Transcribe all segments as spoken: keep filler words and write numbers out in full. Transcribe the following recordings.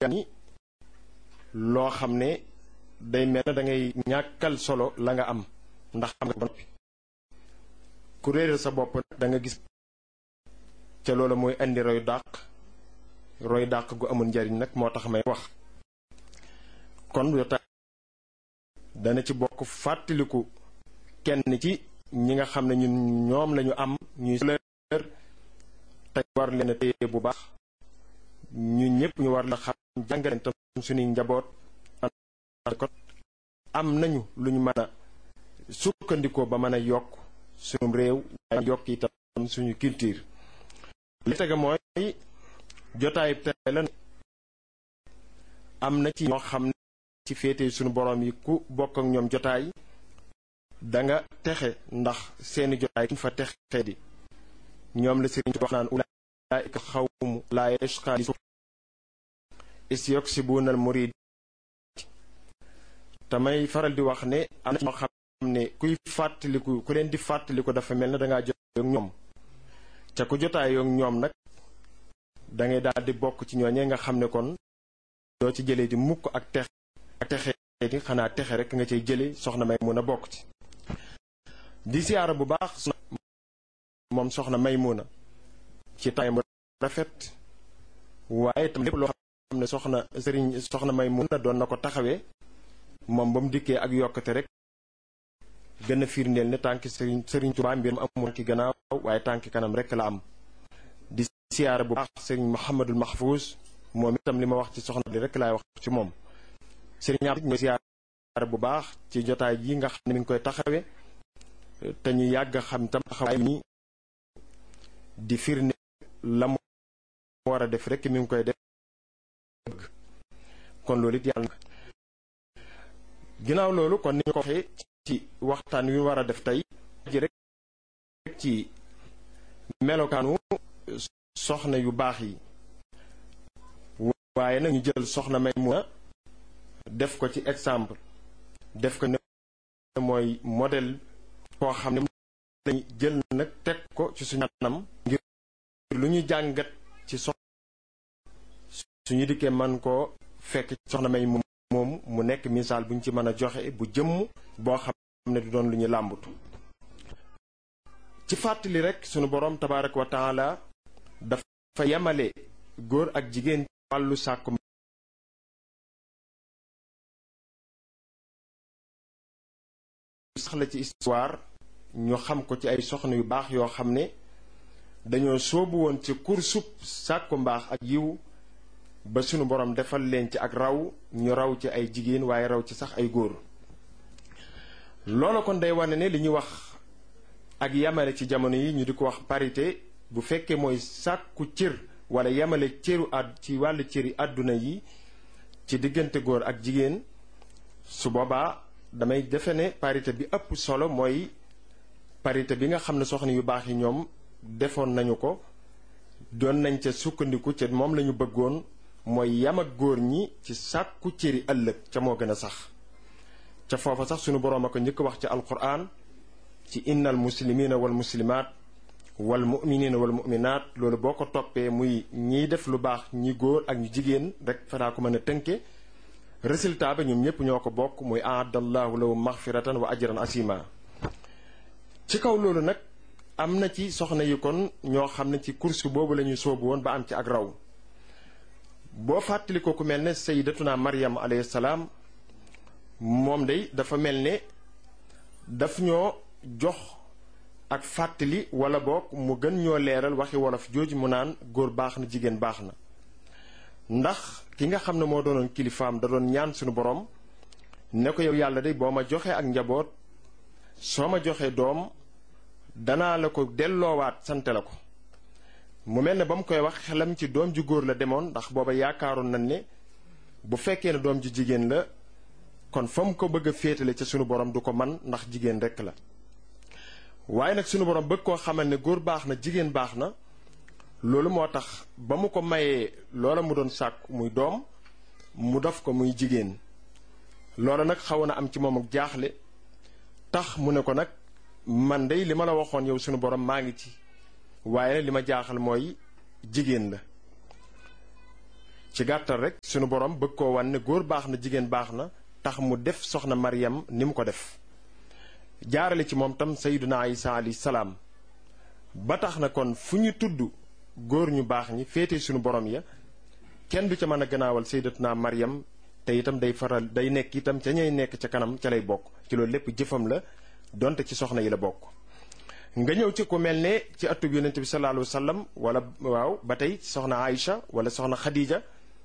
ni loo xam ne day mel ne da ngay ñàkkal solo la nga am ndax xam nga ba noppi ku réeral sa bopp nag da nga gis ca loola mooy indi roy dàq roy dàq gu amul njariñ nag moo tax may wax kon jotaay dana ci bokk fàttaliku kenn ci ñi nga xam ne ñun ñoom lañu am ñuy leer te war leen a téye bu baax ñun ñëpp ñu war la xam jàngaleen tam suñuy njaboot ko am nañu lu ñu mën a sukkandikoo ba mën a yokk suñu réew waaye yokk itam suñu culture li tege mooy jotaay tey la am na ci ñoo xam ne ci féete suñu borom yi ku bokk ak ñoom jotaay da nga texe ndax seeni jotaay kuñ fa texe di ñoom la sëriñ wax naan ulaa'ika xawmu laa yashqaa isyuksibuna al murid tamay faral di wax ne am na ñoo xam ne kuy fàttaliku ku leen di fàttaliku dafa mel ne dangaa jotaay ak ñoom ca ku jotaay ak ñoom nag da ngay daal di bokk ci ñooñee nga xam ne kon doo ci jëlee di mukk ak texe ak texe di xanaa texe rek nga cay jële soxna Maymuna bokk ci di siyaara bu baax moom soxna Maymuna ci taay mu rafet waaye tam lépp loo xam ne soxna sëriñ soxna Maymuna doon na ko taxawee moom ba mu dikkee ak yokkate rek gën a firndeel ne tànki sëriñ sëriñ Tuubaa mbir mu amul ki gannaaw waaye tànki kanam rek la am di siyaara bu baax sëriñ Muhammadul Mahfouz moom itam li ma wax ci soxna li rek laay wax ci moom sëriñ am ñooy siyaara bu baax ci jotaay yi nga xam ne mi ngi koy taxawee te ñu yàgg xam tam taxawaay mi di firnde la mu war a def rek mi ngi koy def kon loolu it yàlla na ginnaaw loolu kon ni ñu ko waxee ci waxtaan wi war a def tey ji rek ci melokaanu soxna yu baax yi waaye nag ñu jël soxna Maymuna def ko ci exemple def ko ne mooy modèle koo xam ne lañu jël nag teg ko ci suñu anam ngir lu ñu jàngat ci soxna suñu dikkee man koo fekk soxna Maymuna moom mu nekk misaal bu ñu ci mën a joxe bu jëmm boo xam ne du doon lu ñu làmbatu ci fàttali rek sunu boroom tabaaraka wa taala dafa yemale góor ak jigéen wàllu sàkku sax la ci histoire ñu xam ko ci ay soxna yu baax yoo xam ne dañoo soobu woon ci kursub sàkku mbaax ak yiw ba sunu borom defal leen ci ak raw ñu raw ci ay jigéen waaye raw ci sax ay góor loolu kon day wane ne li ñuy wax ak yamale ci jamono yi ñu di ko wax parité bu fekkee mooy sàkku cër wala yamale cëru àdd ci wàllu cëri àdduna yi ci diggante góor ak jigéen su boobaa damay defe ne parité bi ëpp solo mooy parité bi nga xam ne soxna yu baax yi ñoom defoon nañu ko doon nañ ca sukkandiku ca moom lañu bëggoon mooy yam ak góor ñi ci sàkku cëri ëllëg ca moo gën a sax ca foofa sax sunu boroom a ko njëkk wax ci alquran ci innal muslimina wal muslimaat wal muminina wal muminaat loolu boo ko toppee muy ñiy def lu baax ñi góor ak ñu jigéen rek fanaa ko mën a tënke résultat ba ñoom ñëpp ñoo ko bokk muy aadallahu lahum maxfiratan wa ajran asima ci kaw loolu nag am na ci soxna yi kon ñoo xam ne ci course boobu la ñuy soobu woon ba am ci ak raw boo fàttali ko ku mel ne sayyidatuna Maryam alayhi salaam moom day dafa mel ne daf ñoo jox ak fàttali wala boog mu gën ñoo leeral waxi wolof jooju mu naan góor baax na jigéen baax na ndax ki nga xam ne moo doonoon kilifaam da doon ñaan suñu borom ne ko yow yàlla day boo ma joxee ak njaboot soo ma joxee doom danaa la ko delloowaat sante la ko mu mel ne ba mu koy wax xelam ci doom ju góor la demoon ndax booba yaakaaroon nañ ne bu fekkee ne doom ju jigéen la kon fa mu ko bëgg a féetale ca sunu borom du ko man ndax jigéen rekk la waaye nag sunu borom bëgg koo xamal ne góor baax na jigéen baax na loolu moo tax ba mu ko mayee loola mu doon sàkk muy doom mu def ko muy jigéen loola nag xaw na am ci moom ak jaaxle tax mu ne ko nag man dey li ma la waxoon yow sunu borom maa ngi ci waaye li ma jaaxal mooy jigéen la ci gàttal rek sunu borom bëgg koo wan ne góor baax na jigéen baax na tax mu def soxna Maryam ni mu ko def jaarale ci moom tam sayyiduna Isa alayhi salaam ba tax na kon fu ñu tudd góor ñu baax ñi féete sunu borom ya kenn du ca mën a gannaawal sayyidatuna Maryam te itam day faral day nekk itam ca ñay nekk ca kanam ca lay bokk ci loolu lépp jëfam la donte ci soxna yi la bokk. nga ñëw ci ku mel ne ci atub yonent bi sallallahu alayhi wa sallam wala waaw ba tey soxna Aïcha wala soxna Khadija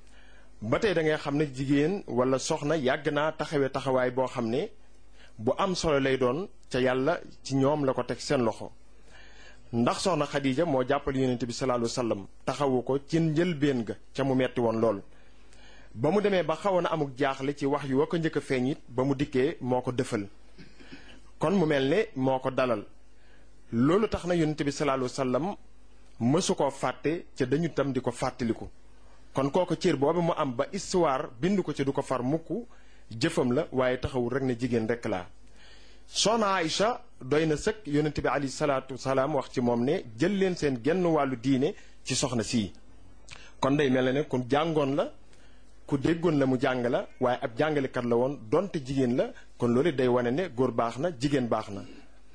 ba tey da ngay xam ne jigéen wala soxna yàgg naa taxawee taxawaay boo xam ne bu am solo lay doon ca yàlla ci ñoom la ko teg seen loxo. ndax soxna Khadija moo jàppal yonent bi sallallahu alayhi wa sallam taxawu ko ci njëlbéen ga ca mu metti woon lool ba mu demee ba xawoon na amuk jaaxle ci wax yu wa ko njëkk a feeñ it ba mu dikkee moo ko dëfal kon mu mel ne moo ko dalal loolu tax na yonent bi sallallahu alayhi wa sallam mësu koo fàtte ca dañu tam di ko fàttaliku kon kooku cër boobu mu am ba histoire bind ko ci du ko far mukk jëfam la waaye taxawul rek ne jigéen rek laa soxna Aïcha doy na sëkk yonent bi alayhi salaatu wasalaam wax ci moom ne jël leen seen genn wàllu diine ci soxna sii kon day mel ne ku jàngoon la ku déggoon la mu jàng la waaye ab jàngalekat la woon donte jigéen la kon loolu day wane ne góor baax na jigéen baax na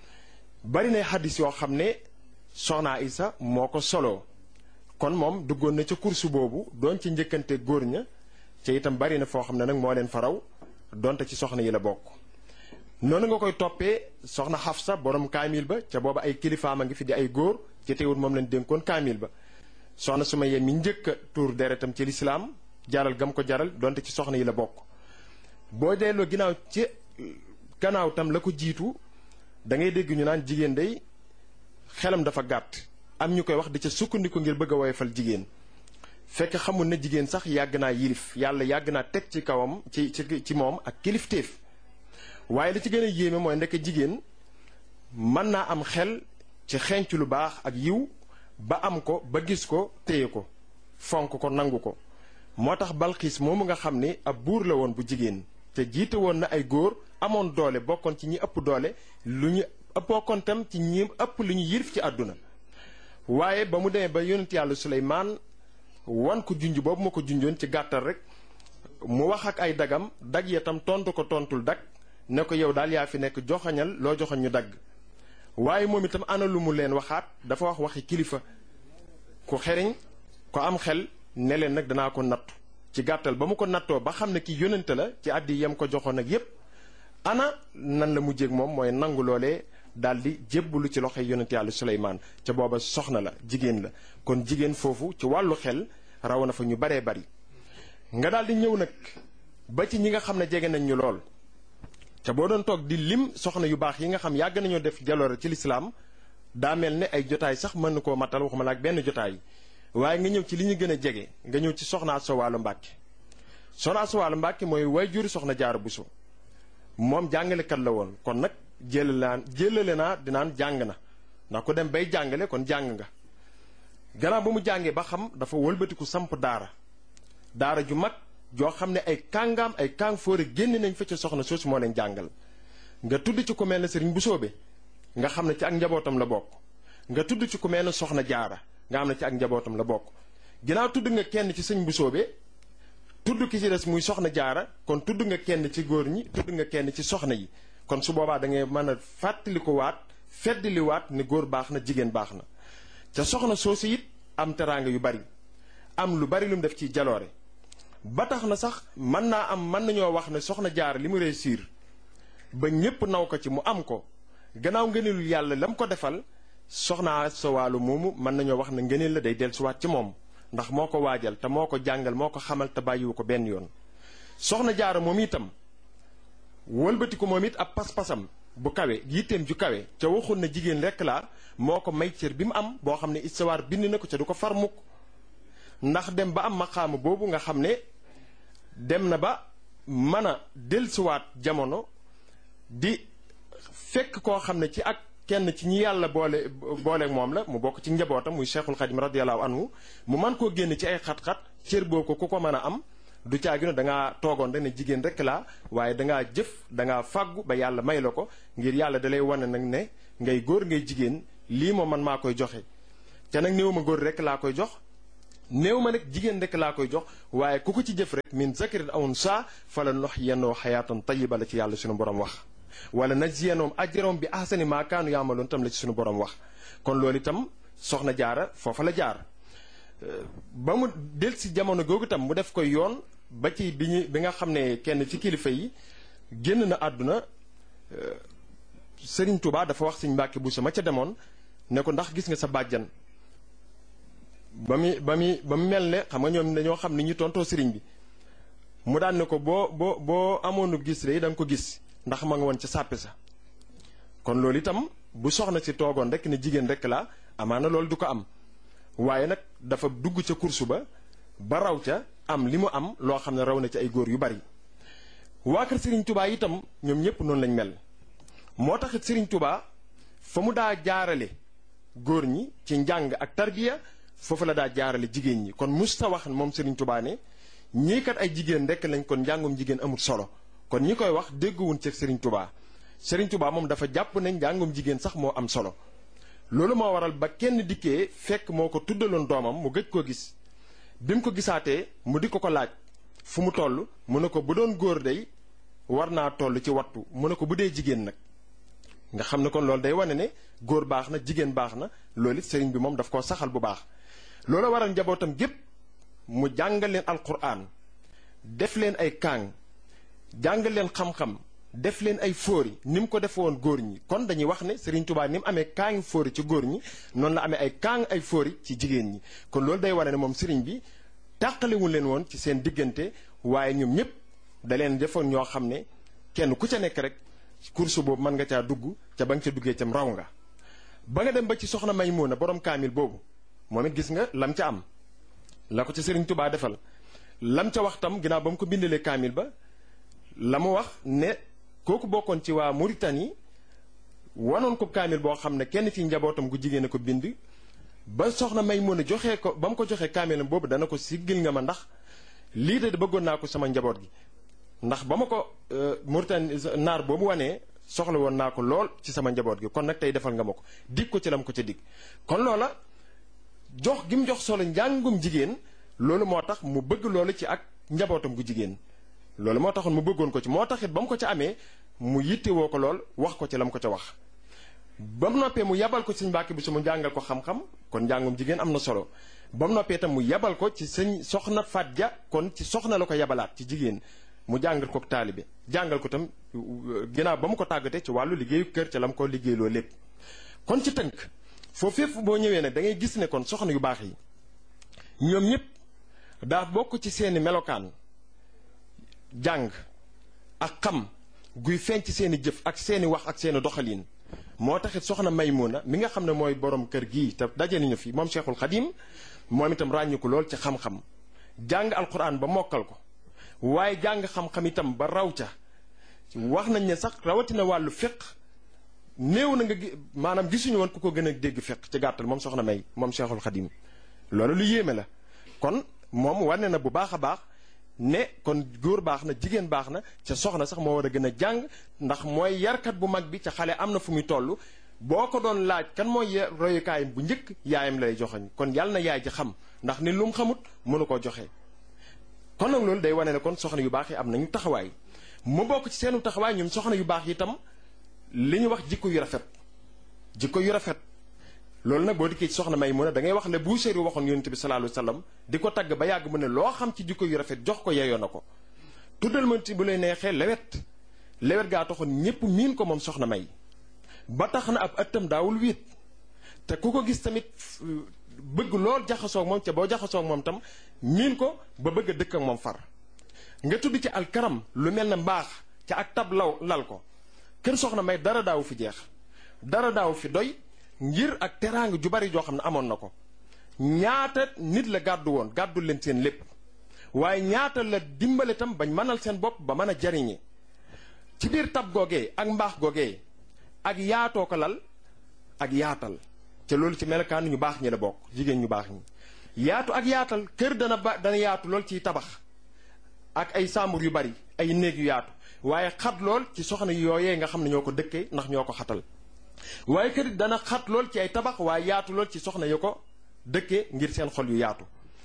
bari na xaddis yoo xam ne soxna Aïcha moo ko soloo kon moom duggoon na ca kursu boobu doon ci njëkkante góor ña ca itam bari na foo xam ne nag moo leen faraw donte ci soxna yi la bokk noonu nga koy toppee soxna Xafsa borom kaamil ba ca booba ay kilifaam a ngi fi di ay góor ci teewul moom lañ dénkoon kaamil ba soxna Sumayya mi njëkk a tuur deretam ci lislaam jaral gam ko jaral donte ci soxna yi la bokk boo delloo ginnaaw ci gannaaw tam la ko jiitu da ngay dégg ñu naan jigéen day xelam dafa gàtt am ñu koy wax di ca sukkandiku ngir bëgg a woyofal jigéen fekk xamul ne jigéen sax yàgg naa yilif yàlla yàgg naa teg ci kawam ci ci ci moom ak kilifteef waaye li ci gën a yéeme mooy ndekk jigéen mën naa am xel ci xenc lu baax ak yiw ba am ko ba gis ko téye ko fonk ko nangu ko moo tax Balxiis moomu nga xam ne ab buur la woon bu jigéen te jiite woon na ay góor amoon doole bokkoon ci ñi ëpp doole lu ñu bokkoon tam ci ñi ëpp lu ñu yilif ci àdduna waaye ba mu demee ba yonent yàlla Suleymaan wan ko junj boobu ma ko junjoon ci gàttal rek mu wax ak ay dagam dag ya tam tontu ko tontul dag ne ko yow daal yaa fi nekk joxañal loo joxañ ñu dagg waaye moom itam ana lu mu leen waxaat dafa wax waxi kilifa ku xeriñ ko am xel ne leen nag danaa ko nattu ci gàttal ba mu ko nattoo ba xam ne ki yónnante la ci àddi yam ko joxoon ak yépp ana nan la mujjéeg moom mooy nangu loolee daal di jébbalu ci loxoy yónnante yàlla Suleymaan ca booba soxna la jigéen la kon jigéen foofu ci wàllu xel raw na fa ñu baree bari nga daal di ñëw nag ba ci ñi nga xam ne jege nañ ñu lool ca boo doon toog di lim soxna yu baax yi nga xam yàgg nañoo def jaloore ci lislaam daa mel ne ay jotaay sax mën na koo matal waxuma la ak benn jotaay waaye nga ñëw ci li ñu gën a jege nga ñëw ci soxna Asta Walo Mbàkke soxna Asta Walo Mbàkke mooy waajuru soxna Jaara Buso moom jàngalekat la woon kon nag jëlale naa jëlale naa dinaan jàng na ndax ku dem bay jàngale kon jàng nga gannaaw ba mu jàngee ba xam dafa wëlbatiku samp daara daara ju mag joo xam ne ay kàngaam ay kàng fóore génn nañ fa ca soxna soosu moo leen jàngal nga tudd ci ku mel ne sëriñ Busoobe nga xam ne ci ak njabootam la bokk nga tudd ci ku mel ne soxna Jaara nga xam ne ci ak njabootam la bokk ginnaaw tudd nga kenn ci sëñ Busoobe tudd ki ci des muy soxna Jaara kon tudd nga kenn ci góor ñi tudd nga kenn ci soxna yi kon su boobaa da ngay mën a fàttali ko waat feddali waat ne góor baax na jigéen baax na ca soxna soosu it am teraanga yu bari am lu bari lu mu def ci jaloore ba tax na sax mën naa am mën nañoo wax ne soxna Jaara li mu réussir ba ñépp naw ko ci mu am ko gannaaw ngëneelul yàlla la mu ko defal soxna Asta Walo moomu mën nañoo wax ne ngëneel la day dellusiwaat ci moom ndax moo ko waajal te moo ko jàngal moo ko xamal te bàyyiwu ko benn yoon soxna Jaara moom itam wëlbati ko moom it ab pas-pasam bu kawe yitteem ju kawe ca waxul na jigéen rekk laa moo ko may cër bi mu am boo xam ne istawaar bind na ko ca du ko far mukk ndax dem ba am maqaama boobu nga xam ne dem na ba mën a dellusiwaat jamono di fekk koo xam ne ci ak kenn ci ñi yàlla boole booleeg moom la mu bokk ci njabootam muy Cheikhul Khadim radiyallahu anhu mu man koo génn ci ay xat-xat cër boo ko ku ko mën a am du caagi ne dangaa toogoon rek ne jigéen rek laa waaye dangaa jëf dangaa fàggu ba yàlla may la ko ngir yàlla dalay wane nag ne ngay góor ngay jigéen lii moom man maa koy joxe te nag néew ma góor rek laa koy jox néew ma nag jigéen rek laa koy jox waaye ku ko ci jëf rek min zakarin aw unsaa fala nuhyiyannahu hayaatan tayyiba la ci yàlla suñu borom wax wala najziyannahum ajrahum bi ahsani maa kaanu ya'maluun tam la ci suñu borom wax. kon loolu itam soxna jaara foofa la jaar ba mu del si jamono googu itam mu def ko yoon ba ci bi ñu bi nga xam ne kenn ci kilifa yi génn na àdduna Sëriñ Tuubaa dafa wax Sëriñ Mbàkke Buso ma ca demoon ne ko ndax gis nga sa bàjjan ba mu ba mu ba mu mel ne xam nga ñoom dañoo xam ni ñu tontoo sëriñ bi mu daan ne ko boo boo boo amoonu gis de da nga ko gis ndax ma nga woon ca sàppe sa kon loolu itam bu soxna si toogoon rek ne jigéen rek la amaana loolu du ko am waaye nag dafa dugg ca kursu ba ba raw ca am li mu am loo xam ne raw na ci ay góor yu bari waa kër Sëriñ Tuubaa itam ñoom ñëpp noonu lañ mel moo taxit Sëriñ Tuubaa fa mu daa jaarale góor ñi ci njàng ak tarbiya foofu la daa jaarale jigéen ñi kon musta wax moom Sëriñ Tuubaa ne ñii kat ay jigéen rekk lañ kon njàngum jigéen amul solo kon ñi koy wax dégguwun ci Sëriñ Tuubaa Sëriñ Tuubaa moom dafa jàpp ne njàngum jigéen sax moo am solo loolu moo waral ba kenn dikkee fekk moo ko tuddaloon doomam mu gëj koo gis bi mu ko gisaatee mu di ko ko laaj fu mu toll mu ne ko bu doon góor day war naa toll ci wattu mu ne ko bu dee jigéen nag nga xam ne kon loolu day wane ne góor baax na jigéen baax na loolu it sëriñ bi moom daf koo saxal bu baax loolu waral njabootam gépp mu jàngal leen alquran def leen ay kaang jàngal leen xam-xam def leen ay fóori ni mu ko defe woon góor ñi kon dañuy wax ne Sëriñ Tuubaa ni mu amee kaangi fóori ci góor ñi noonu la amee ay kaang ay fóori ci jigéen ñi kon loolu day wane ne moom sëriñ bi tàqalewul leen woon ci seen diggante waaye ñoom ñëpp da leen defoon ñoo xam ne kenn ku ca nekk rek course boobu mën nga caa dugg ca ba nga ca duggee cam raw nga ba nga dem ba ci soxna Maymuna borom kaamil boobu moom it gis nga lam ca am la ko ci Sëriñ Tuubaa defal lam ca wax tam ginnaaw ba mu ko bindalee kaamil ba la mu wax ne kooku bokkoon ci waa Mauritanie wanoon ko kaamil boo xam ne kenn ci njabootam gu jigéen a ko bind ba soxna Maymuna joxee ko ba mu ko joxee kaamilam boobu dana ko siggil nga ma ndax lii de bëggoon naa ko sama njaboot gi ndax ba ma ko Mauritanie naar boobu wanee soxla woon naa ko lool ci sama njaboot gi kon nag tey defal nga ma ko dig ko ci lam ko ca dig kon loola jox gi mu jox solo njàngum jigéen loolu moo tax mu bëgg loolu ci ak njabootam gu jigéen loolu moo taxoon mu bëggoon ko ci moo taxit ba mu ko ca amee mu yittewoo ko lool wax ko ci la mu ko ca wax ba mu noppee mu yabal ko ci Sëñ Mbàkke Buso mu jàngal ko xam-xam kon njàngum jigéen am na solo ba mu noppee itam mu yabal ko ci sëñ soxna Faat Ja kon ci soxna la ko yabalaat ci jigéen mu jàngal ko taalibe jàngal ko tam ginnaaw ba mu ko tàggatee ci wàllu liggéeyu kër ca la mu ko liggéeyloo lépp kon ci tënk foofu fépp boo ñëwee nag da ngay gis ne kon soxna yu baax yi ñoom ñëpp daa bokk ci seeni melokaan jàng ak xam guy feeñ ci seeni jëf ak seeni wax ak seeni doxalin moo taxit soxna Maymuna mi nga xam ne mooy borom kër gii te daje nañu fi moom Cheikhul Khadim moom itam ràññu ko lool ci xam-xam jàng alquran ba mokkal ko waaye jàng xam-xam itam ba raw ca wax nañ ne sax rawatina wàllu fiq néew na nga maanaam gisuñu woon ku ko gën a dégg fiq ci gàttal moom soxna May moom Cheikhul Khadim loolu lu yéeme la kon moom wane na bu baax a baax ne kon góor baax na jigéen baax na ca soxna sax moo war a gën a jàng ndax mooy yarkat bu mag bi ca xale am na fu muy toll boo ko doon laaj kan mooy royukaayam bu njëkk yaayam lay joxoñ kon yàlla na yaay ji xam ndax ni lu mu xamut mënu koo joxe. kon nag loolu day wane ne kon soxna yu baax yi am nañu taxawaay mu bokk ci seenu taxawaay ñoom soxna yu baax yi itam li ñu wax jikko yu rafet jikko yu rafet loolu nag boo dikkee ci soxna Maymuna da ngay wax le Buusiri waxoon Yonent bi sallallahu alayhi wasallam di ko tagg ba yàgg mu ne loo xam ci jikko yu rafet jox ko yeyoo na ko tuddal ma ci bu lay neexee lewet lewet gaa taxoon ñépp miin ko moom soxna May ba tax na ab ëttam daawul wiit te ku ko gis tamit bëgg lool jaxasoo ak moom ca boo jaxasoo ak moom tam miin ko ba bëgg a dëkk ak moom far nga tudd ci alkaram lu mel ne mbaax ca ak tab law lal ko kër soxna May dara daawu fi jeex dara daawu fi doy ngir ak teraanga ju bari joo xam ne amoon na ko ñaata nit la gàddu woon gàddu leen seen lépp waaye ñaata la dimbale tam bañ mënal seen bopp ba mën a jariñe ci biir tab googee ak mbaax googee ak yaatoo ko lal ak yaatal te loolu ci melokaanu ñu baax ñi la bokk jigéen ñu baax ñi yaatu ak yaatal kër dana ba dana yaatu lool ciy tabax ak ay sàmbur yu bari ay néeg yu yaatu waaye xat lool ci soxna yooyee nga xam ne ñoo ko dëkkee ndax ñoo ko xatal waaye kër dana xat lool ci ay tabax waaye yaatu lool ci soxna yu ko dëkkee ngir seen xol yu yaatu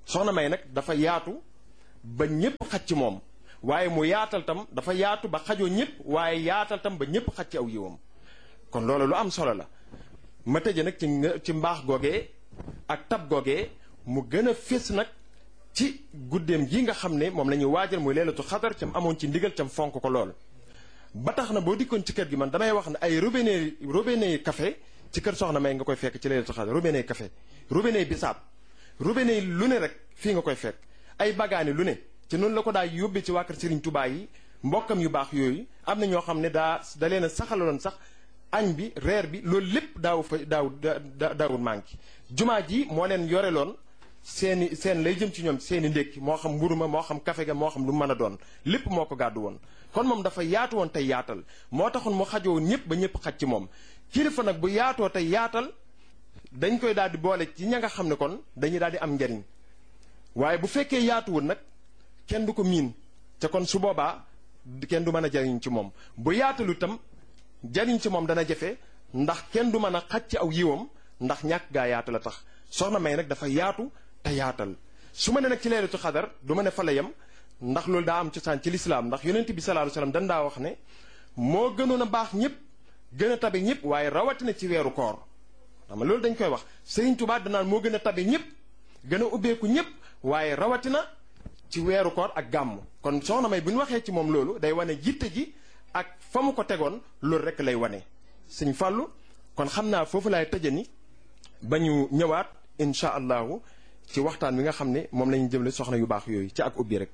soxna May nag dafa yaatu ba ñëpp xaj ci moom waaye mu yaatal tam dafa yaatu ba xajoo ñëpp waaye yaatal tam ba ñëpp xaj ci aw yiwam kon loolu lu am solo la ma tëje nag ci ci mbaax googee ak tab googee mu gën a fés nag ci guddeem gi nga xam ne moom la ñuy waajal muy leelatu xadar cam amoon ci ndigal cam fonk ko lool ba tax na boo dikkoon ci kër gi man damay wax ne ay robinet robinet café ci kër soxna May nga koy fekk ci leelatu xadar robinet café robinet bisaab robinet lu ne rek fii nga koy fekk ay bagaani lu ne ci noonu la ko daa yóbbee ci waa kër Serigne Touba yi mbokkam yu baax yooyu am na ñoo xam ne daa da leen a saxaloon sax añ bi reer bi loolu lépp daaw fa daaw daawul manqué jumaa ji moo leen yoreloon seeni seen lay jëm ci ñoom seeni ndékki moo xam mburu ma moo xam kafe ga moo xam lu mën a doon lépp moo ko gàddu woon kon moom dafa yaatu woon tey yaatal moo taxoon mu xajoo ñëpp ba ñëpp xaj ci moom kilifa nag bu yaatoo tey yaatal dañ koy daal di boole ci ña nga xam ne kon dañuy daal di am njariñ waaye bu fekkee yaatuwul nag kenn du ko miin te kon su boobaa kenn du mën a jariñ ci moom bu yaatalu itam jariñ ci moom dana jafe ndax kenn du mën a xaj ci aw yiwam ndax ñàkk gaa yaatu la tax soxna May nag dafa yaatu te yaatal su ma ne nag ci leelatu xadar du ma ne fa la yem ndax loolu daa am cosaan ci lislaam ndax yonent bi sallallahu alayhi wasallam dan daa wax ne moo gënoon a baax ñëpp gën a tabe ñëpp waaye rawatina ci weeru koor xam nga loolu dañ koy wax Sëriñ Tuubaa danaan moo gën a tabe ñëpp gën a ubbeeku ñëpp waaye rawatina ci weeru koor ak gàmm kon soxna May bu ñu waxee ci moom loolu day wane jitte ji ak fa mu ko tegoon loolu rek lay wane sëñ Fàllu kon xam naa foofu laay tëje ni ba ñu ñëwaat incha allahu ci waxtaan wi nga xam ne moom la ñu jëmle soxna yu baax yooyu ci ak ubbi rek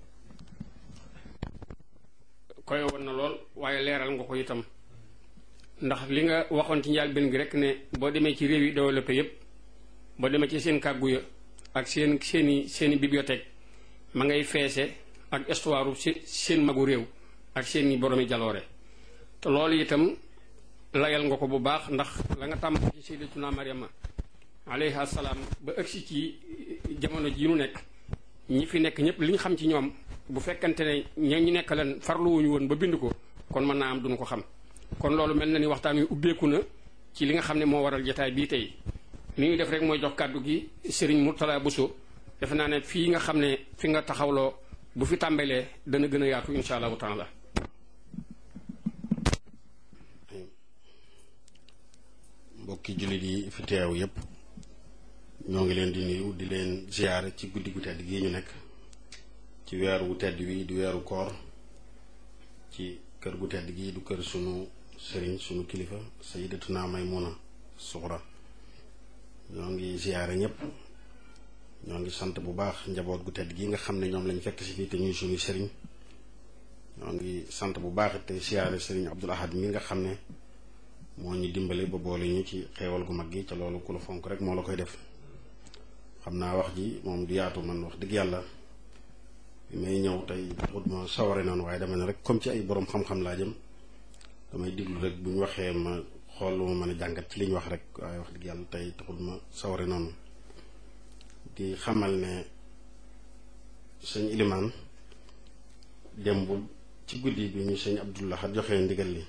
koy woon na lool waaye leeral nga ko itam ndax li nga waxoon ci njaal benn gi rek ne boo demee ci réew yi développé yépp boo demee ci seen kàggu ya ak seen seeni seeni bibliothèque ma ngay feese ak histoire seen magu réew ak seeni boromi jaloore te loolu itam layal nga ko bu baax ndax la nga tàmm ci sayyidatuna Maryama alayha salaam ba ëgsi ci jamono ji nu nekk ñi fi nekk ñëpp li ñu xam ci ñoom bu fekkante ne ña ñu nekk leen farluwuñu woon ba bind ko kon mën naa am duñu ko xam kon loolu mel na ni waxtaan wi ubbeeku na ci li nga xam ne moo waral jotaay bii tey li ñuy def rek mooy jox kàddu gi Serigne Mourtala Bousso defe naa ne fii nga xam ne fi nga taxawloo bu fi tàmbalee dana gën a yaatu insha allahu taala. mbokki jullit yi fi teew yépp ñoo ngi leen di nuyu di leen ziyaare ci guddi gu tedd gii ñu nekk ci weeru wu tedd wi di weeru koor ci kër gu tedd gii du kër sunu sëriñ sunu kilifa sayyidatuna Maymuna Suxra ñoo ngi ziyaare ñépp ñoo ngi sant bu baax njaboot gu tedd gi nga xam ne ñoom lañ fekk si fii te ñuy suñu sëriñ ñoo ngi sant bu baax te siyaare sëriñ Abdul Ahad mi nga xam ne moo ñu dimbale ba boole ñu ci xeewal gu mag gi ca loolu ku la fonk rek moo la koy def xam naa wax ji moom du yaatu man wax dëgg yàlla bi may ñëw tey taxut ma saware noonu waaye dama ne rek comme ci ay borom xam-xam laa jëm damay diglu rek bu ñu waxee ma xool lu ma mën a jàngat ci li ñu wax rek waaye wax dëgg yàlla tey taxut ma saware noonu di xamal ne sëñ Ilimaan démb ci guddi bi ñu sëñ Abdullah joxee ndigal li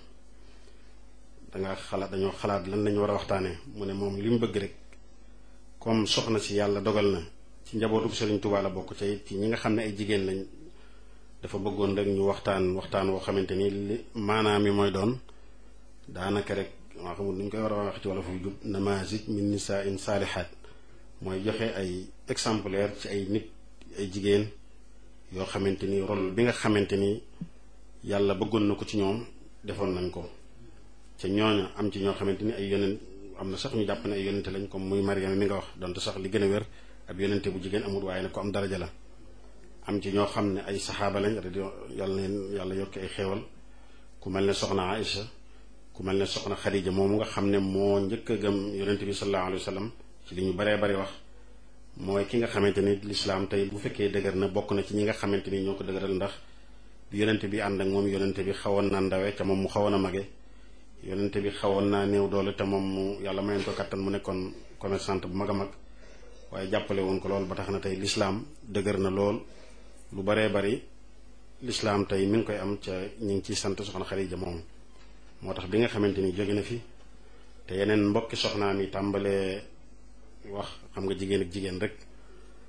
danga xalaat dañoo xalaat lan lañu war a waxtaanee mu ne moom li mu bëgg rek comme soxna si yàlla dogal na ci njabootu Sëriñ Tuubaa la bokk ca it ci ñi nga xam ne ay jigéen lañ dafa bëggoon rek ñu waxtaan waxtaan woo xamante ni li maanaam mi mooy doon daanaka rek waa xamul nuñ koy war a wax ci wala fu jub namazij min nisaa'in saalihaat mooy joxe ay exemplaire ci ay nit ay jigéen yoo xamante ni rôle bi nga xamante ni yàlla bëggoon na ko ci ñoom defoon nañ ko ca ñooña am ci ñoo xamante ni ay yonent am na sax ñu jàpp ne ay yonente lañ comme muy Mariama mi nga wax donte sax li gën a wér ab yonente bu jigéen amul waaye ne ko am daraja la am ci ñoo xam ne ay saxaaba lañ radio yàlla neen yàlla yokki ay xeewal ku mel ne soxna Aïcha ku mel ne soxna Xadija moomu nga xam ne moo njëkk a gëm yonente bi sallallahu alayhi wa sallam ci li ñu baree bari wax mooy ki nga xamante ni lislaam tey bu fekkee dëgër na bokk na ci ñi nga xamante ni ñoo ko dëgëral ndax bi yonente bi ànd ak moom yonente bi xawoon na ndawe ca moom mu xawoon a mage yonente bi xawoon naa néew doole te moom mu yàlla mayoon ko kattan mu nekkoon commerçante bu mag a mag waaye jàppale woon ko lool ba tax na tey lislaam dëgër na lool lu baree bari lislaam tey mi ngi koy am ca ñu ngi ciy sant soxna Xadija moom moo tax bi nga xamante ni jóge na fi te yeneen mbokki soxnaam yi tàmbalee wax xam nga jigéen ak jigéen rek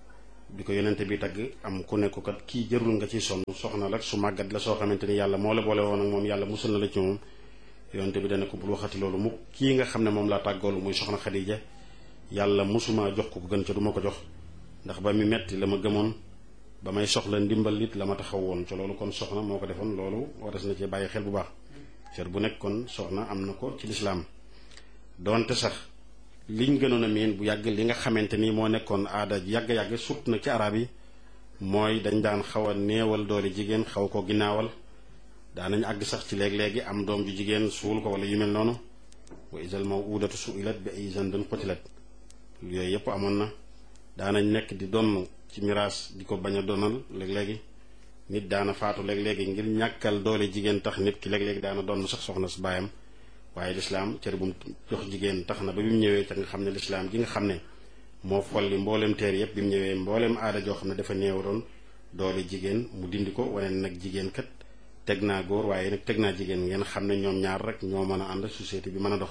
bi ko yonente bi tagg am ku ne ko kat kii jërul nga ciy sonn soxna la su màggat la soo xamante ni yàlla moo la boole woon ak moom yàlla musul na la ci moom yonente bi dana ko bul waxati loolu mu kii nga xam ne moom laa tàggoolu muy soxna Xadija yàlla musuma jox ko ko gën ca du ma ko jox ndax ba mi metti la ma gëmoon ba may soxla ndimbal it la ma taxaw woon ca loolu kon soxna moo ko defoon loolu waras na ci bàyyi xel bu baax cër bu nekk kon soxna am na ko ci lislaam doonte sax liñ gënoon a miin bu yàgg li nga xamante ni moo nekkoon aada yàgg-yàgg sut nag ci arab yi mooy dañ daan xaw a néewal doole jigéen xaw ko ginnaawal daanañ àgg sax ci léeg-léegi am doom ju jigéen suul ko wala yu mel noonu wa isal mawudatu suilat bi ay zandin qutilat yooyu yëpp amoon na daanañ nekk di donn ci miraas di ko bañ a donal léeg-léegi nit daana faatu léeg-léegi ngir ñàkkal doole jigéen tax nit ki léeg-léegi daana donn sax soxna su baayam waaye lislaam cër bu mu jox jigéen tax na ba bi mu ñëwee ca nga xam ne lislaam ji nga xam ne moo folli mbooleem teer yëpp bi mu ñëwee mbooleem aada joo xam ne dafa néew doon doole jigéen mu dindi ko wane nag jigéen kat teg naa góor waaye nag teg naa jigéen ngeen xam ne ñoom ñaar rek ñoo mën a ànd société bi mën a dox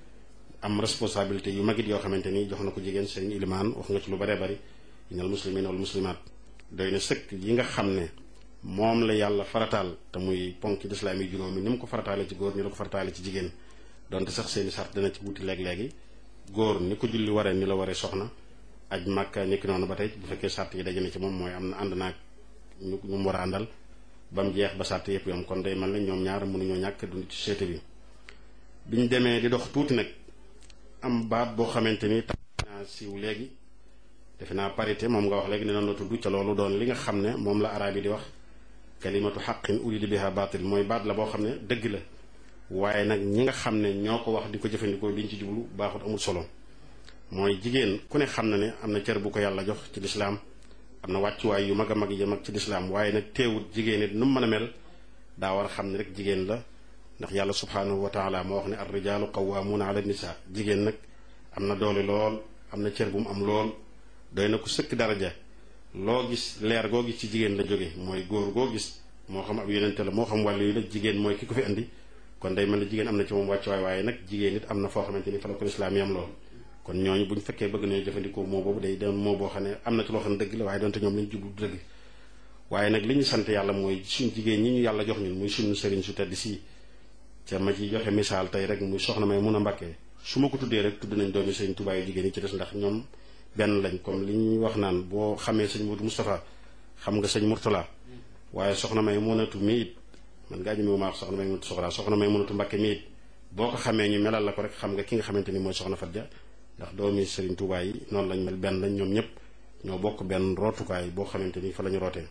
am responsabilité yu magit yoo xamante ni jox na ko jigéen sëriñ Ilimaan wax nga ci lu baree bari inal muslimin wal muslimaat doy na sëkk yi nga xam ne moom la yàlla farataal te muy ponk ci lislaam yi juróomi ni mu ko farataale ci góor ni la ko farataale ci jigéen donte sax seeni sart dana ci wuti léeg-léegi góor ni ko julli waree ni la waree soxna aj màkka nekki noonu ba tey bu fekkee sart yi daje na ci moom mooy am na ànd naag ñu ñu mu war a àndal ba mu jeex ba sart yëpp yom kon day mel ne ñoom ñaar mënuñoo ñàkk dund ci société bi biñ demee di dox tuuti nag am baat boo xamante ni tax naa siiw léegi defe naa parité moom nga wax léegi ne noonu la tudd ca loolu doon li nga xam ne moom la araab yi di wax kalimatu xaqin urida biha baatil mooy baat la boo xam ne dëgg la waaye nag ñi nga xam ne ñoo ko wax di ko jëfandikoo liñ ci jublu baaxut amul solo mooy jigéen ku ne xam na ne am na cër bu ko yàlla jox ci lislaam am na wàccuwaay yu mag a mag yi mag ci lislaam waaye nag teewut jigéen it nu mu mën a mel daa war a xam ne rek jigéen la ndax yàlla subhaanahu wa taala moo wax ne ar rijaalu qawwaamuuna ala nisaa jigéen nag am na doole lool am na cër bu mu am lool doy na ko sëkk daraja loo gis leer goo gis ci jigéen la jóge mooy góor goo gis moo xam ab yonente la moo xam wàllu yu la jigéen mooy ki ko fi andi kon day mel ne jigéen am na ci moom wàccuwaay waaye nag jigéen it am na foo xamante ni fa la ko lislaam yam lool kon ñooñu buñ fekkee bëgg nañu jëfandikoo moo boobu day doon moo boo xam ne am na ci loo xam ne dëgg la waaye doonte ñoom lañu jublu dëgg waaye nag li ñu sant yàlla mooy suñ jigéen ñi ñu yàlla jox ñun muy suñu sëriñ su tedd si ca ma ci joxe misaal tey rek muy soxna may mun a Mbàkke su ma ko tuddee rek tudd nañ doomi sëriñ Tuubaa yu jigéen yi ci des ndax ñoom benn lañ comme li ñuy wax naan boo xamee sëñ Modou Moustapha xam nga sëñ Mourtala waaye soxna may munatu mi it man ngaa ñëme wu ma wax soxna may munatu soxra soxna may munatu Mbàkke mi it boo ko xamee ñu melal la ko rek xam nga ki nga xamante ni mooy soxna Fatja ndax doomi sëriñ Tuubaa yi noonu lañ mel benn lañ ñoom ñëpp ñoo bokk benn rootukaay boo xamante ni fa la ñu rootee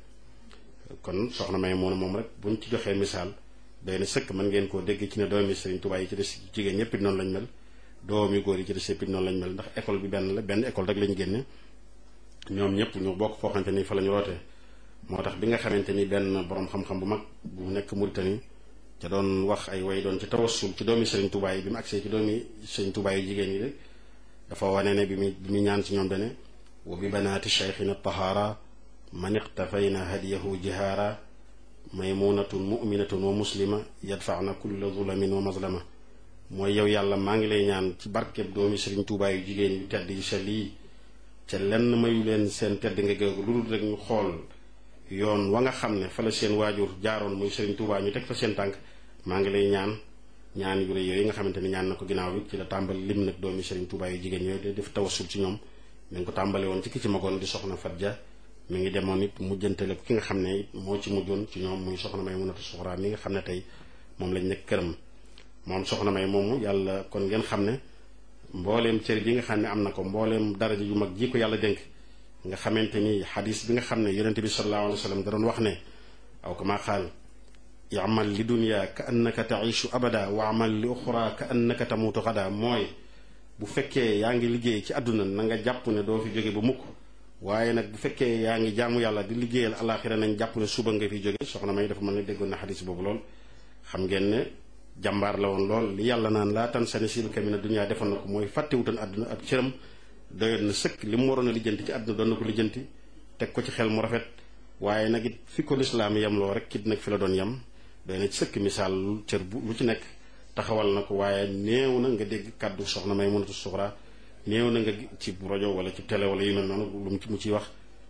kon soxna may mun a moom rek buñ ci joxee misaal day na sëkk mën ngeen koo dégg ci ne doomi sëriñ Tuubaa yi ci des jigéen ñëpp it noonu lañ mel doomi góor yi ci des yëpp it noonu lañ mel ndax école bi benn la benn école rek lañ génne ñoom ñëpp ñu bokk foo xamante ni fa la ñu rootee moo tax bi nga xamante ni benn borom xam-xam bu mag bu nekk Mauritanie ca doon wax ay way doon ci tawassul ci doomi sëriñ Tuubaa yi bi mu agsee ci doomi sëriñ Tuubaa yi jigéen yi rek dafa wane ne bi mu bi mu ñaan ci ñoom dane wa bi banaati cheikhina tahaara man iqtafayna hadiyahu jihaara maymunatun muminatun wa muslima yadfaana kulla zulamin wa mazlama mooy yow yàlla maa ngi lay ñaan ci barkeb doomi sëriñ Tuubaa yu jigéen yu tedd yu sell yi ca lenn mayu leen seen tedd nga géegu lu dul rek ñu xool yoon wa nga xam ne fa la seen waajur jaaroon muy sëriñ Tuubaa ñu teg fa seen tànk maa ngi lay ñaan ñaan yu rëy yooyu nga xamante ni ñaan na ko ginnaaw bi ci la tàmbali lim nag doomi sëriñ Tuubaa yu jigéen yooyu def tawassul ci ñoom mi ngi ko tàmbale woon ci ki ci magoon di soxna Fatja mi ngi demoon it mujjantale ko ki nga xam ne it moo ci mujjoon ci ñoom muy soxna may munatu suxraa mi nga xam ne tey moom lañ nekk këram moom soxna may moomu yàlla kon ngeen xam ne mbooleem cër ji nga xam ne am na ko mbooleem daraja yu mag ji ko yàlla dénk nga xamante ni xadis bi nga xam ne yonente bi sallallahu alayhi wa sallam da doon wax ne aw kama qaal i'mal li dunya ka annaka taishu abada wa amal li uxra ka annaka tamutu xada mooy bu fekkee yaa ngi liggéey ci àdduna na nga jàpp ne doo fi jóge ba mukk waaye nag bu fekkee yaa ngi jaamu yàlla di liggéeyal alaxira nañ jàpp ne suba nga fi jóge soxna may dafa mën ne déggoon na xadis boobu lool xam ngeen ne jàmbaar la woon lool li yàlla naan laa tan sani silka mina dunya defoon na ko mooy fàttewutoon àdduna ab cëram doyoon na sëkk li mu waroon a lijjanti ci àdduna doon na ko lijjanti teg ko ci xel mu rafet waaye nag it fi ko lislaam yem loo rek kit nag fi la doon yem doy na ci sëkk misaal cër bu lu ci nekk taxawal na ko waaye néew na nga dégg kàddu soxna may munatu suxraa néew na nga ci rajo wala ci télé wala yu mel noonu lu mu ci wax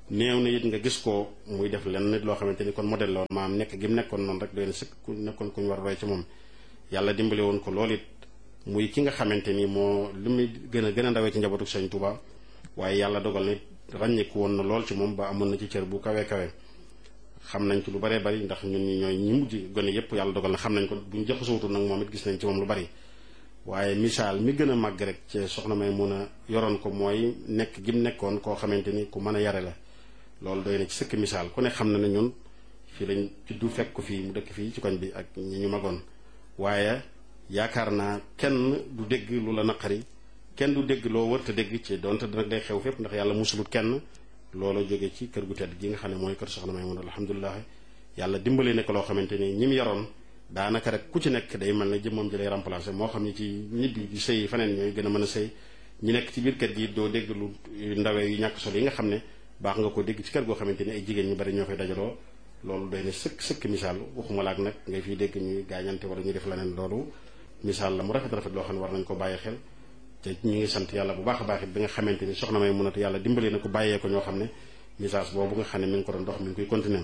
néew na it nga gis ko muy def lenn nit loo xamante ni kon modèle la woon maam nekk gi mu nekkoon noonu rek doy na sëkk ku nekkoon ku ñu war a roy ci moom. yàlla dimbale woon ko loolu it muy ki nga xamante ni moo li muy gën a gën a ndawee ci njabootu Sëñ Tuuba waaye yàlla dogal na ràññeeku woon na lool ci moom ba amoon na ci cër bu kawe kawe. xam nañ ci lu baree bari ndax ñun ñi ñooy ñi mujj gone yépp yàlla dogal na xam nañ ko buñ jaxasootul nag moom it gis nañ ci moom lu bari. waaye misaal mi gën a màgg rek ci soxna May mun a yoroon ko mooy nekk gi mu nekkoon koo xamante ni ku mën a yare la. loolu doy na ci sëkk misaal ku ne xam na ne ñun fii lañ juddu fekk ko fii mu dëkk fii ci koñ bi ak ñi ñu magoon waaye yaakaar naa kenn du dégg lu la naqari kenn du dégg loo wërta dégg ci donte nag day xew fépp ndax yàlla musulut kenn loola jóge ci kër gu tedd gi nga xam ne mooy kër soxna May mun alhamdulilah yàlla dimbale nekk loo xamante ni ñi mu yoroon daanaka rek ku ci nekk day mel ne jëmmam ji lay remplacer moo xam ni ci nit yi di sëy faneen ñooy gën a mën a sëy ñi nekk ci biir kër gi doo dégg lu ndawee yu ñàkk solo yi nga xam ne baax nga ko dégg ci kër goo xamante ni ay jigéen ñu bari ñoo fay dajaloo loolu doy na sëkk sëkk misaal waxuma laak nag ngay fiy dégg ñuy gaañante wala ñuy def leneen loolu misaal la mu rafet rafet loo xam ne war nañ ko bàyyi xel te ñu ngi sant yàlla bu baax a baax it bi nga xamante ni soxna May mun a yàlla dimbali na ko bàyyee ko ñoo xam ne message boobu nga xam ne mi ngi ko doon dox mi ngi koy continuer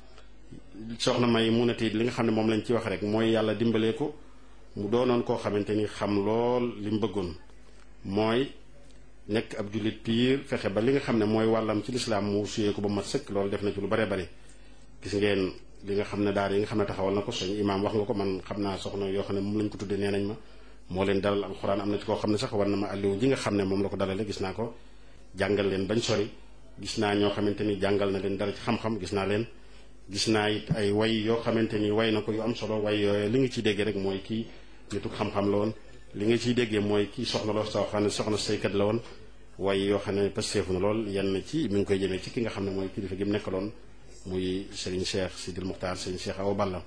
soxna May mun a li nga xam ne moom lañ ci wax rek mooy yàlla dimbalee ko mu doonoon koo xamante ni xam lool li mu bëggoon mooy nekk ab jullit piir fexe ba li nga xam ne mooy wàllam ci lislaam mu suyee ko ba mat sëkk loolu def na ci lu bare bari gis ngeen li nga xam ne daara yi nga xam ne taxawal na ko sëñ imaam wax nga ko man xam naa soxna yoo xam ne moom lañ ko tuddee nee nañ ma moo leen dalal alxuraan am na ci koo xam ne sax war na ma àlliwu ji nga xam ne moom la ko dalale gis naa ko jàngal leen bañ sori gis naa ñoo xamante ni jàngal na leen dara ci xam-xam gis naa leen gis naa it ay way yoo xamante ni way na ko yu am solo way yooyu li nga ciy déggee rek mooy kii nitu xam-xam la woon li nga ciy déggee mooy kii soxna la soo xam ne soxna saykat la woon way yoo xam ne pasteefu na lool yenn ci mi ngi koy jëmee ci ki nga xam ne mooy kilifa gi mu nekkaloon muy Serigne Cheikh Sidil Muxtaar Serigne Cheikh Awa Balla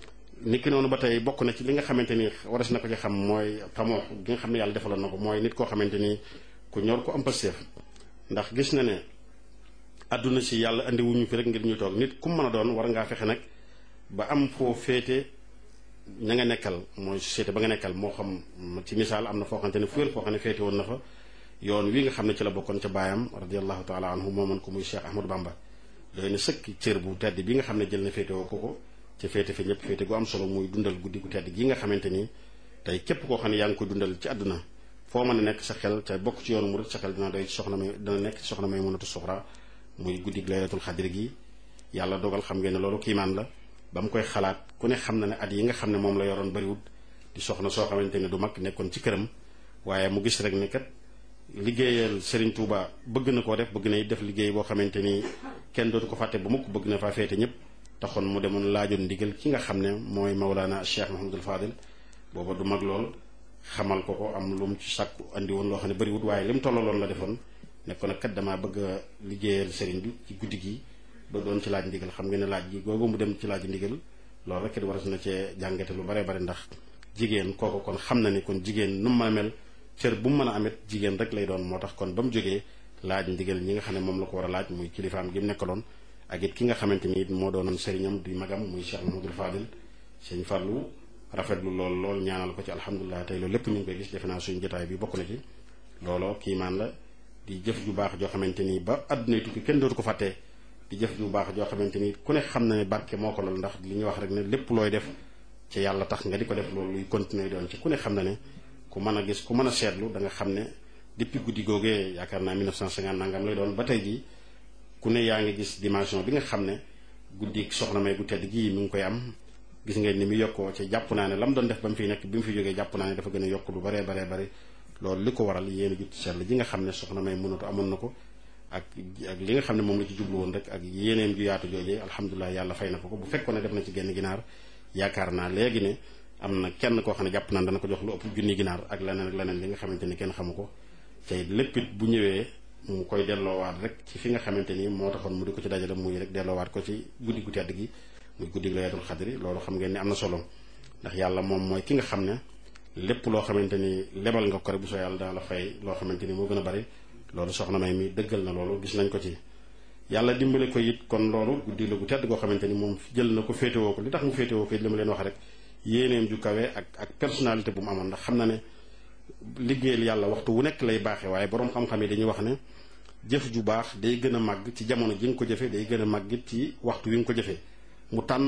niki noonu ba tey bokk na ci li nga xamante ni waras na ko ci xam mooy xamoo gi nga xam ne yàlla defaloon na ko mooy nit koo xamante ni ku ñor ko am pasteef ndax gis na ne àdduna si yàlla andi wuñu fi rek ngir ñu toog nit ku mën a doon war ngaa fexe nag ba am foo féete ña nga nekkal mooy société ba nga nekkal moo xam ci misaal am na foo xamante ne fu wér foo xam ne féete woon na fa yoon wi nga xam ne ci la bokkoon ca baayam radiallahu taala anhu moomoon ko muy Cheikh Ahmadou Bamba doy na sëkk cër bu tedd bi nga xam ne jël na féete woo ko ko ca féete fi ñëpp féete gu am solo muy dundal guddi gu tedd gi nga xamante ni tey képp koo xam ne yaa ngi koy dundal ci àdduna foo mën a nekk sa xel ca bokk ci yoonu murid sa xel dina doy ci soxna may dina nekk ci soxna may mënatu suxra muy guddi laylatul xadri gi yàlla dogal xam ngeen ne loolu kiimaan la ba mu koy xalaat ku ne xam na ne at yi nga xam ne moom la yoroon bariwut di soxna soo xamante ne du mag nekkoon ci këram waaye mu gis rek ne kat liggéeyal Serigne Touba bëgg na koo def bëgg na def liggéey boo xamante ni kenn dootu ko fàtte ba mukk bëgg na faa féete ñëpp taxoon mu demoon laajoon ndigal ki nga xam ne mooy Mawlana Cheikh Mahamadul Fadil booba du mag lool xamal ko ko am lu mu ci sàkku andi woon loo xam ne bariwut waaye li mu tollaloon la defoon nekkoon nag kat damaa bëgg a liggéeyal Serigne bi ci guddi gi ba doon ci laaj ndigal xam nga ne laaj gi googu mu dem ci laaj ndigal loolu rek it waras na cee jàngate lu bare bare ndax jigéen kooku kon xam na ni kon jigéen nu mu mën a mel cër bu mu mën a amit jigéen rek lay doon moo tax kon ba mu jógee laaj ndigal ñi nga xam ne moom la ko war a laaj muy kilifaam gi mu nekkaloon ak it ki nga xamante ni it moo doonoon sëriñam di magam muy Cheikh Mahamadul Fadil sëñ Fallou rafetlu lool lool ñaanal ko ci alhamdulilah tey loolu lépp ñu ngi koy gis defe naa suñu jotaay bi bokk na ci looloo kiimaan la di jëf ju baax joo xamante ni ba àdduna tukki kenn dootu ko fàttee di jëf ju baax joo xamante ni ku ne xam na ne barke moo ko lool ndax li ñuy wax rek ne lépp looy def ci yàlla tax nga di ko def loolu luy continuer doon ci ku ne xam na ne ku mën a gis ku mën a seetlu da nga xam ne depuis guddi googee yaakaar naa mille neuf cent cinquante nangam lay doon ba tey jii ku ne yaa ngi gis dimension bi nga xam ne guddi soxna may gu tedd gii mi ngi koy am gis ngeen ni mu yokkoo ci jàpp naa ne la mu doon def ba mu fiy nekk bi mu fi jógee jàpp naa ne dafa gën a yokk lu baree baree bari loolu li ko waral yéen a jut seetlu ji nga xam ne soxna may mënatu amoon na ko ak ak li nga xam ne moom la ci jublu woon rek ak yéeneem ju yaatu joojee alhamdulilah yàlla fay na ko ko bu fekkoon ne def na ci genn ginaar yaakaar naa léegi ne am na kenn koo xam ne jàpp naan dana ko jox lu ëpp junni ginaar ak leneen ak leneen li nga xamante ni kenn xamu ko tey lépp it bu ñëwee mu koy delloowaat rek ci fi nga xamante ni moo taxoon mu di ko ci dajale muy rek delloowaat ko ci guddi gu tedd gi muy guddi laylatul xadri loolu xam ngeen ni am na solo ndax yàlla moom mooy ki nga xam ne lépp loo xamante ni lebal nga ko rek bu soo yàlla dana la fay loo xamante ni moo gën a bari loolu soxna may mi dëggal na loolu gis nañ ko ci yàlla dimbale ko it kon loolu guddi la gu tedd goo xamante ni moom jël na ko féetewoo ko li tax mu féetewoo ko it li ma leen wax rek yéeneem ju kawe ak ak personnalité bu mu amoon ndax xam na ne liggéeyal yàlla waxtu wu nekk lay baaxee waaye boroom xam-xam yi dañuy wax ne jëf ju baax day gën a màgg ci jamono ji nga ko jëfee day gën a màgg ci waxtu wi nga ko jëfee mu tànn